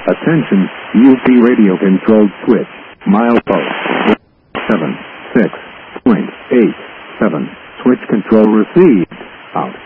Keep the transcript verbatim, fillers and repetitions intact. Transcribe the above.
Attention, U P radio controlled switch. Milepost seven six point eight seven. Switch control received. Out.